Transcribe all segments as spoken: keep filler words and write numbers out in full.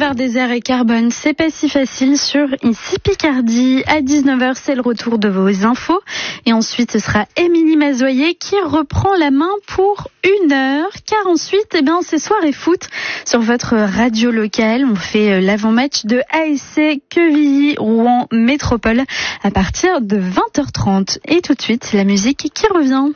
Boulevard Désert et Carbone, c'est pas si facile sur Ici Picardie. À dix-neuf heures, c'est le retour de vos infos. Et ensuite, ce sera Émilie Mazoyer qui reprend la main pour une heure. Car ensuite, eh bien, c'est soirée foot sur votre radio locale. On fait l'avant-match de A S C Quevilly Rouen Métropole à partir de vingt heures trente. Et tout de suite, la musique qui revient.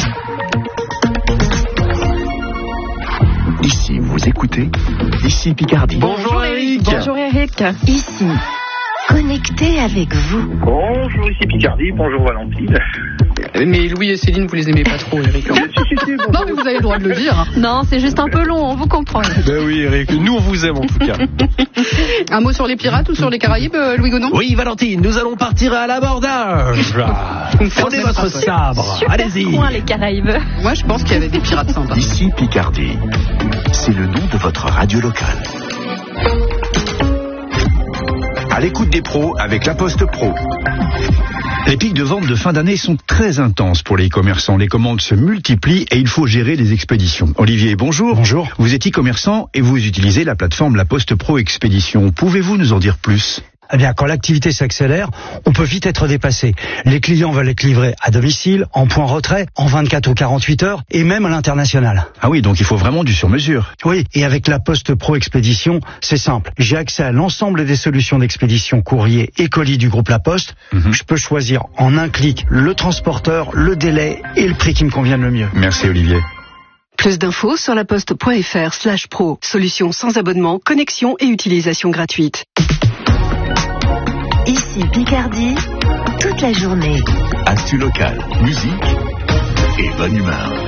Ici, vous écoutez Ici Picardie. Bonjour Eric. Bonjour Eric. Ici, connecté avec vous. Bonjour, ici Picardie. Bonjour Valentine. Mais Louis et Céline, vous les aimez pas trop, Eric. Si, si, si, Non, mais vous avez le droit de le dire. Non, c'est juste un peu long, on vous comprend. Ben oui, Eric, nous on vous aime en tout cas. Un mot sur les pirates ou sur les Caraïbes, Louis Gonon? Oui, Valentine, nous allons partir à l'abordage. Prenez votre sabre, allez-y. Coin, les Caraïbes. Moi, je pense qu'il y avait des pirates sympas. Ici Picardie, c'est le nom de votre radio locale. À l'écoute des pros avec La Poste Pro. Les pics de vente de fin d'année sont très intenses pour les e-commerçants. Les commandes se multiplient et il faut gérer les expéditions. Olivier, bonjour. Bonjour. Vous êtes e-commerçant et vous utilisez la plateforme La Poste Pro Expédition. Pouvez-vous nous en dire plus ? Eh bien, quand l'activité s'accélère, on peut vite être dépassé. Les clients veulent être livrés à domicile, en point retrait, en vingt-quatre ou quarante-huit heures, et même à l'international. Ah oui, donc il faut vraiment du sur-mesure. Oui, et avec la Poste Pro Expédition, c'est simple. J'ai accès à l'ensemble des solutions d'expédition courrier et colis du groupe La Poste. Mm-hmm. Je peux choisir en un clic le transporteur, le délai et le prix qui me convienne le mieux. Merci Olivier. Plus d'infos sur laposte.fr slash pro. Solution sans abonnement, connexion et utilisation gratuite. Ici Picardie, toute la journée. Actu locale, musique et bonne humeur.